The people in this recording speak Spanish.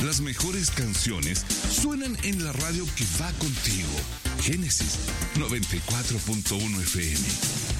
Las mejores canciones suenan en la radio que va contigo. Génesis 94.1 FM.